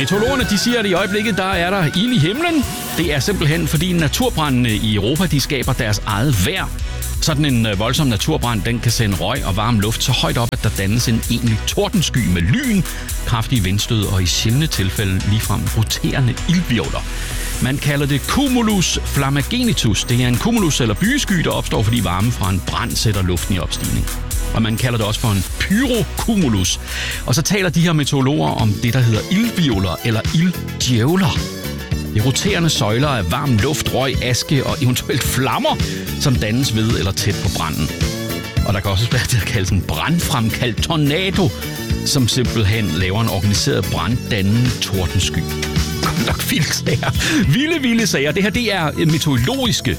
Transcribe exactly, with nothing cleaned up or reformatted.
Meteorologerne de siger, at i øjeblikket der er der ild i himlen. Det er simpelthen fordi naturbrændene i Europa de skaber deres eget vejr. Sådan en voldsom naturbrand den kan sende røg og varm luft så højt op, at der dannes en egentlig tordensky med lyn, kraftige vindstød og i sjældne tilfælde ligefrem roterende ildhvirvler. Man kalder det cumulus flammagenitus. Det er en cumulus eller bysky, der opstår, fordi varme fra en brand sætter luften i opstigning. Og man kalder det også for en pyrocumulus. Og så taler de her meteorologer om det, der hedder ildhvirvler eller ilddjævler. Det er roterende søjler af varm luft, røg, aske og eventuelt flammer, som dannes ved eller tæt på branden. Og der kan også være det, der kaldes en brandfremkaldt tornado, som simpelthen laver en organiseret branddannende tordensky. Godt nok vilde sager. Vilde, vilde sager. Det her det er meteorologiske